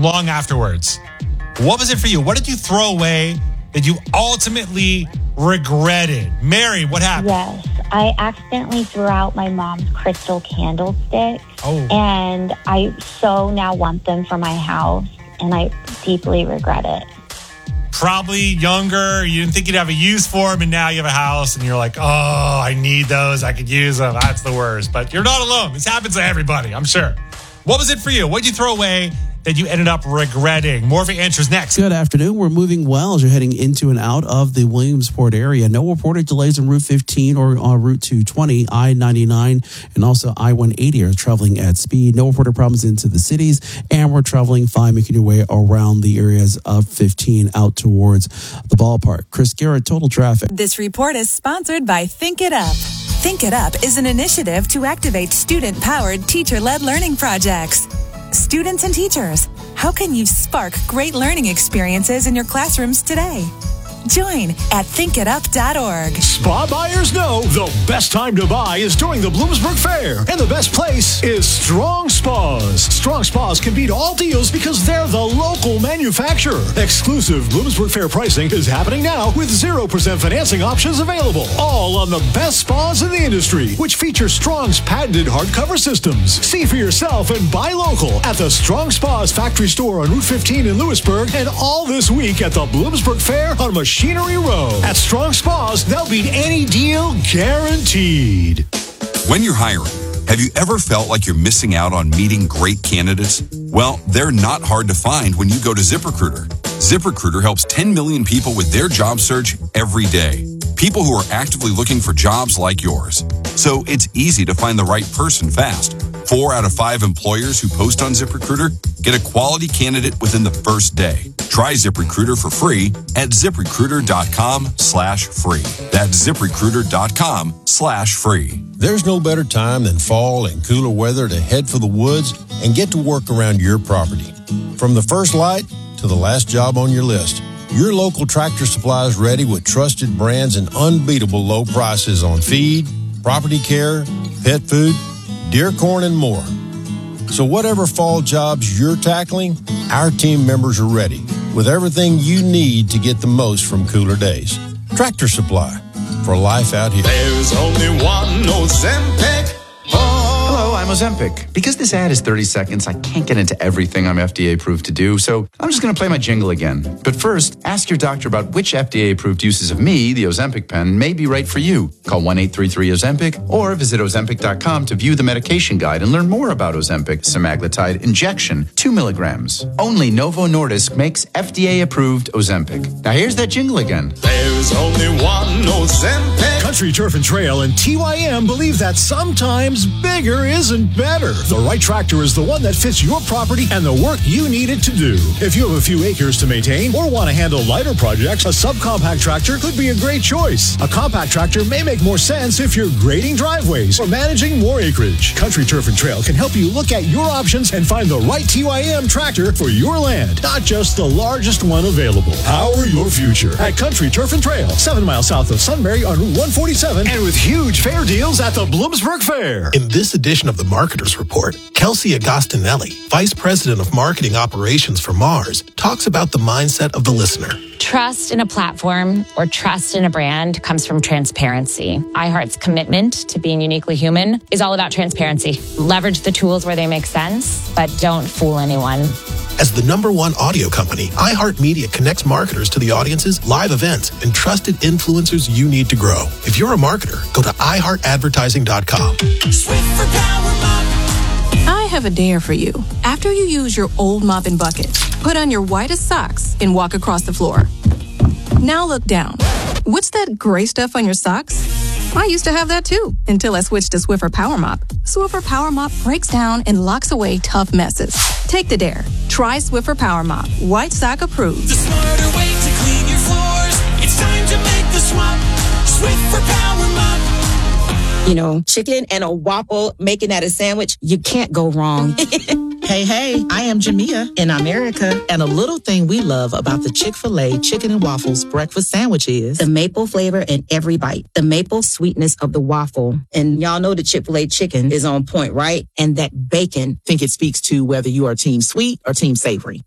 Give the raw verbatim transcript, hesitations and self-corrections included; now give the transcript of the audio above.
long afterwards. What was it for you? What did you throw away that you ultimately regretted? Mary, what happened? Yes, I accidentally threw out my mom's crystal candlesticks. Oh. And I so now want them for my house, and I deeply regret it. Probably younger, you didn't think you'd have a use for them, and now you have a house, and you're like, oh, I need those. I could use them. That's the worst. But you're not alone. This happens to everybody, I'm sure. What was it for you? What did you throw away that you ended up regretting? More of your answers next. Good afternoon. We're moving well as you're heading into and out of the Williamsport area. No reported delays on Route fifteen or on Route two twenty, I ninety-nine, and also I one eighty are traveling at speed. No reported problems into the cities, and we're traveling fine, making your way around the areas of fifteen out towards the ballpark. Chris Garrett, Total Traffic. This report is sponsored by Think It Up. Think It Up is an initiative to activate student-powered, teacher-led learning projects. Students and teachers, how can you spark great learning experiences in your classrooms today? Join at think it up dot org. Spa buyers know the best time to buy is during the Bloomsburg Fair, and the best place is Strong Spas. Strong Spas can beat all deals because they're the local manufacturer. Exclusive Bloomsburg Fair pricing is happening now with zero percent financing options available. All on the best spas in the industry, which feature Strong's patented hardcover systems. See for yourself and buy local at the Strong Spas factory store on Route fifteen in Lewisburg, and all this week at the Bloomsburg Fair on Machinery Row. At Strong Spas, they'll beat any deal guaranteed. When you're hiring, have you ever felt like you're missing out on meeting great candidates? Well, they're not hard to find when you go to ZipRecruiter. ZipRecruiter helps ten million people with their job search every day. People who are actively looking for jobs like yours. So it's easy to find the right person fast. Four out of five employers who post on ZipRecruiter get a quality candidate within the first day. Try ZipRecruiter for free at ZipRecruiter.com slash free. That's ZipRecruiter.com slash free. There's no better time than fall and cooler weather to head for the woods and get to work around your property. From the first light to the last job on your list, your local Tractor Supply is ready with trusted brands and unbeatable low prices on feed, property care, pet food, deer corn, and more. So whatever fall jobs you're tackling, our team members are ready with everything you need to get the most from cooler days. Tractor Supply, for life out here. There's only one Ozempic. Hello, I'm Ozempic. Because this ad is thirty seconds, I can't get into everything I'm F D A approved to do, so I'm just going to play my jingle again. But first, ask your doctor about which F D A approved uses of me, the Ozempic pen, may be right for you. Call one eight three three Ozempic or visit Ozempic dot com to view the medication guide and learn more about Ozempic semaglutide injection, two milligrams. Only Novo Nordisk makes F D A approved Ozempic. Now here's that jingle again. There's only one Ozempic. Country Turf and Trail and T Y M believe that sometimes bigger isn't better. The right tractor is the one that fits your property and the work you need it to do. If you have a few acres to maintain or want to handle lighter projects, a subcompact tractor could be a great choice. A compact tractor may make more sense if you're grading driveways or managing more acreage. Country Turf and Trail can help you look at your options and find the right T Y M tractor for your land, not just the largest one available. Power your future at Country Turf and Trail, seven miles south of Sunbury on Route one forty-seven, and with huge fair deals at the Bloomsburg Fair. In this edition of the Marketers Report, Kelsey Agostinelli, Vice President of Marketing Operations for Mars, talks about the mindset of the listener. Trust in a platform or trust in a brand comes from transparency. iHeart's commitment to being uniquely human is all about transparency. Leverage the tools where they make sense, but don't fool anyone. As the number one audio company, iHeartMedia connects marketers to the audiences, live events, and trusted influencers you need to grow. If you're a marketer, go to i heart advertising dot com. Swiffer Power Mop. I have a dare for you. After you use your old mop and bucket, put on your whitest socks and walk across the floor. Now look down. What's that gray stuff on your socks? I used to have that too, until I switched to Swiffer Power Mop. Swiffer Power Mop breaks down and locks away tough messes. Take the dare. Try Swiffer Power Mop. White sock approved. The smarter way to clean your floors. It's time to make the swap. Swiffer Power Mop. You know, chicken and a waffle, making that a sandwich, you can't go wrong. Hey, hey, I am Jamia in America, and a little thing we love about the Chick-fil-A Chicken and Waffles breakfast sandwich is the maple flavor in every bite, the maple sweetness of the waffle. And y'all know the Chick-fil-A chicken is on point, right? And that bacon. I think it speaks to whether you are team sweet or team savory.